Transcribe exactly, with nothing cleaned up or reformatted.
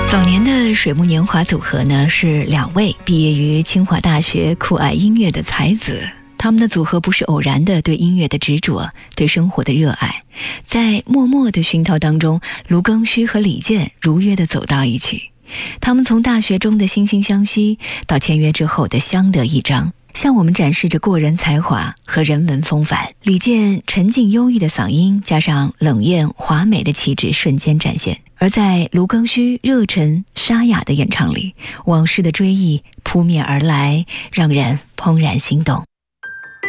早年的水木年华组合呢，是两位毕业于清华大学酷爱音乐的才子。他们的组合不是偶然的对音乐的执着，对生活的热爱，在默默的熏陶当中，卢庚戌和李健如约的走到一起。他们从大学中的惺惺相惜，到签约之后的相得益彰，向我们展示着过人才华和人文风范。李健沉静忧郁的嗓音加上冷艳华美的气质瞬间展现，而在卢庚戌热忱沙哑的演唱里，往事的追忆扑面而来，让人怦然心动。